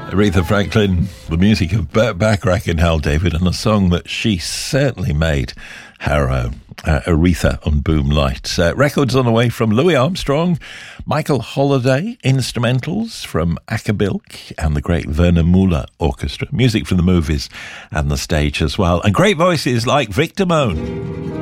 Aretha Franklin, the music of Burt Bacharach and Hal David, and a song that she certainly made her own, Aretha on Boom Lights. Records on the way from Louis Armstrong, Michael Holliday, instrumentals from Acapulco and the great Werner Muller Orchestra, music from the movies and the stage as well, and great voices like Victor Moan.